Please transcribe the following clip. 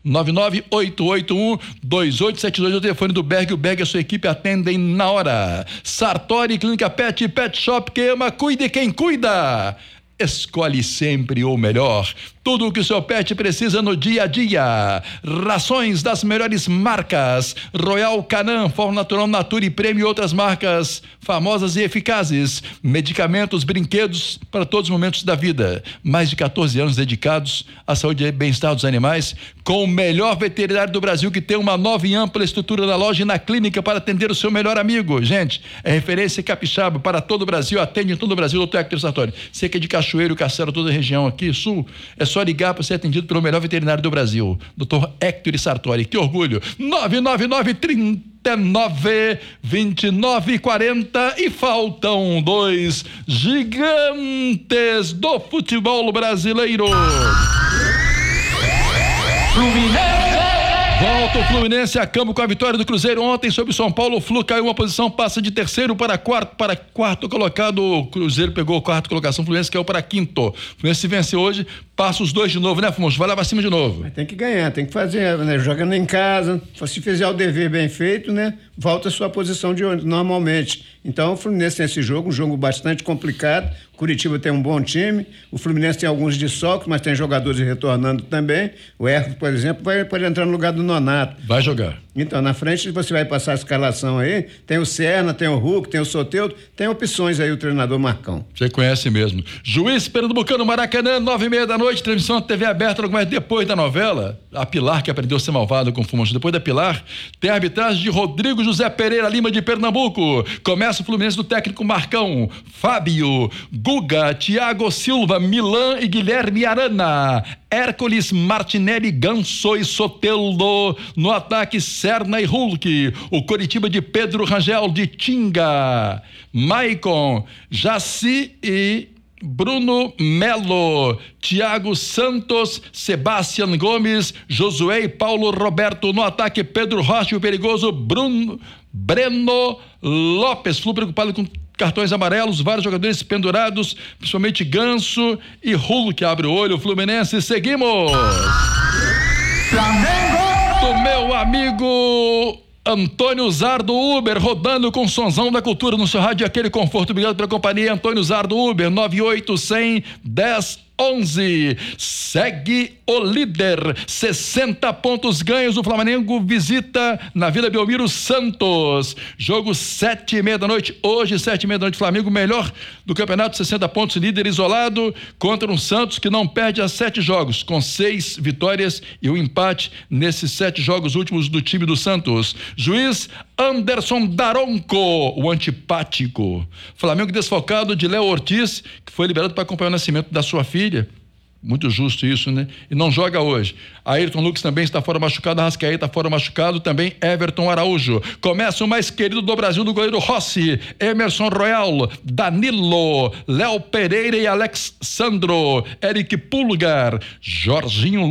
998812872 é o telefone do Berg. O Berg e a sua equipe atendem na hora. Sartori Clínica Pet, Pet Shop que ama, cuide quem cuida. Escolhe sempre o melhor. Tudo o que o seu pet precisa no dia a dia. Rações das melhores marcas. Royal Canin, Forma Natural, Natura e Prêmio e outras marcas famosas e eficazes. Medicamentos, brinquedos para todos os momentos da vida. Mais de 14 anos dedicados à saúde e bem-estar dos animais, com o melhor veterinário do Brasil, que tem uma nova e ampla estrutura na loja e na clínica para atender o seu melhor amigo. Gente, é referência capixaba para todo o Brasil, atende em todo o Brasil, doutor Hector Sartori. Você que é de Cachoeiro, Castelo, toda a região aqui, sul, é só ligar para ser atendido pelo melhor veterinário do Brasil, doutor Hector Sartori. Que orgulho! 999-39-29-40 e faltam 2 gigantes do futebol brasileiro. Volta o Fluminense a campo com a vitória do Cruzeiro ontem sobre o São Paulo. O Flu caiu uma posição, passa de terceiro para quarto colocado. O Cruzeiro pegou a quarta colocação, o Fluminense caiu para quinto. O Fluminense se vencer hoje, passa os dois de novo, né, Fumoso? Vai lá pra cima de novo. Mas tem que ganhar, tem que fazer, né? Jogando em casa, se fizer o dever bem feito, né? Volta a sua posição de onde normalmente. Então o Fluminense tem esse jogo, um jogo bastante complicado. O Curitiba tem um bom time, o Fluminense tem alguns desfalques, mas tem jogadores retornando também. O Hércules, por exemplo, pode entrar no lugar do Nonato. Vai jogar. Então, na frente você vai passar a escalação aí, tem o Serna, tem o Hulk, tem o Soteldo, tem opções aí o treinador Marcão. Você conhece mesmo. Juiz Pernambucano, Maracanã, 9h30, transmissão de TV aberta, logo mais depois da novela, a Pilar que aprendeu a ser malvada com o Fumoso. Depois da Pilar, tem a arbitragem de Rodrigo José Pereira Lima de Pernambuco. Começa o Fluminense do técnico Marcão, Fábio, Guga, Thiago Silva, Milan e Guilherme Arana. Hércules, Martinelli, Ganso e Soteldo. No ataque, Serna e Hulk. O Coritiba de Pedro Rangel, de Tinga. Maicon, Jaci e Bruno Melo, Thiago Santos, Sebastião Gomes, Josué e Paulo Roberto. No ataque, Pedro Rocha, o perigoso Breno Lopes. Flu preocupado com cartões amarelos, vários jogadores pendurados, principalmente Ganso e Hulk. Abre o olho, Fluminense, seguimos. Flamengo! Do meu amigo Antônio Zardo Uber, rodando com o sonzão da cultura no seu rádio, aquele conforto. Obrigado pela companhia, Antônio Zardo Uber, 98-100-10-11. Segue o líder, 60 pontos ganhos. O Flamengo visita na Vila Belmiro Santos. Jogo 7h30 da noite, hoje 7h30 da noite. Flamengo melhor do campeonato, 60 pontos, líder isolado, contra um Santos que não perde há 7 jogos, com 6 vitórias e um empate nesses 7 jogos últimos do time do Santos. Juiz Anderson Daronco, o antipático. Flamengo desfalcado de Léo Ortiz, que foi liberado para acompanhar o nascimento da sua filha. Muito justo isso, né? E não joga hoje. Ayrton Lucas também está fora machucado, Arrascaeta fora machucado, também Everton Araújo. Começa o mais querido do Brasil, do goleiro Rossi, Emerson Royal, Danilo, Léo Pereira e Alex Sandro, Eric Pulgar, Jorginho